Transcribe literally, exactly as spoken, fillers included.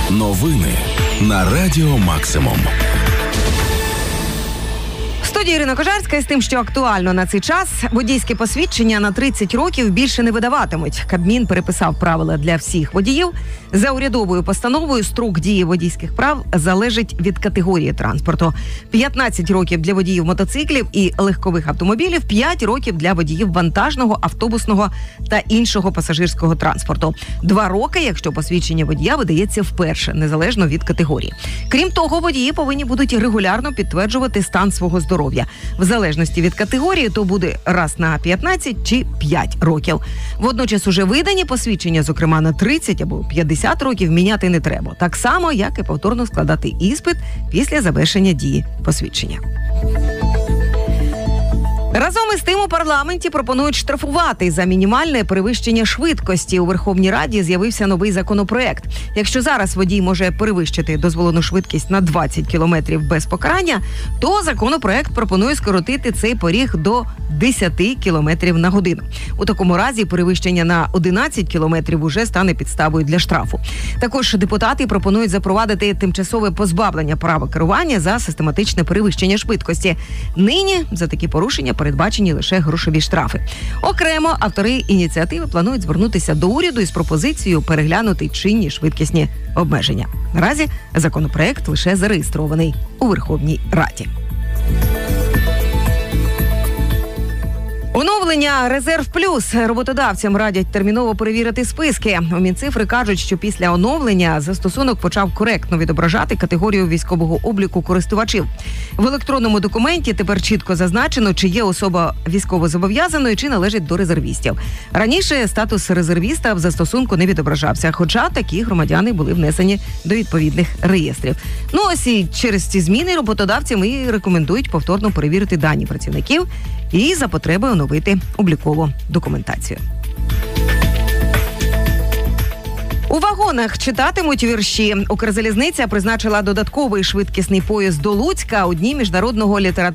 Новини на Радіо Максимум. В студії Ірина Кожарська з тим, що актуально на цей час. Водійське посвідчення на тридцять років більше не видаватимуть. Кабмін переписав правила для всіх водіїв. За урядовою постановою строк дії водійських прав залежить від категорії транспорту. п'ятнадцять років для водіїв мотоциклів і легкових автомобілів, п'ять років для водіїв вантажного, автобусного та іншого пасажирського транспорту. Два роки, якщо посвідчення водія видається вперше, незалежно від категорії. Крім того, водії повинні будуть регулярно підтверджувати стан свого здоров'я. В залежності від категорії, то буде раз на п'ятнадцять чи п'ять років. Водночас уже видані посвідчення, зокрема на тридцять або п'ятдесят років, міняти не треба. Так само, як і повторно складати іспит після завершення дії посвідчення. Разом із тим у парламенті пропонують штрафувати за мінімальне перевищення швидкості. У Верховній Раді з'явився новий законопроект. Якщо зараз водій може перевищити дозволену швидкість на двадцять кілометрів без покарання, то законопроект пропонує скоротити цей поріг до десять кілометрів на годину. У такому разі перевищення на одинадцять кілометрів уже стане підставою для штрафу. Також депутати пропонують запровадити тимчасове позбавлення права керування за систематичне перевищення швидкості. Нині за такі порушення передбачені лише грошові штрафи. Окремо, автори ініціативи планують звернутися до уряду із пропозицією переглянути чинні швидкісні обмеження. Наразі законопроект лише зареєстрований у Верховній Раді. Оновлення «Резерв Плюс». Роботодавцям радять терміново перевірити списки. У Мінцифри кажуть, що після оновлення застосунок почав коректно відображати категорію військового обліку користувачів. В електронному документі тепер чітко зазначено, чи є особа військовозобов'язаною, чи належить до резервістів. Раніше статус резервіста в застосунку не відображався, хоча такі громадяни були внесені до відповідних реєстрів. Ну ось і через ці зміни роботодавцям і рекомендують повторно перевірити дані працівників і за потреби оновити облікову документацію. У вагонах читатимуть вірші. Укрзалізниця призначила додатковий швидкісний поїзд до Луцька у Дні міжнародного літературного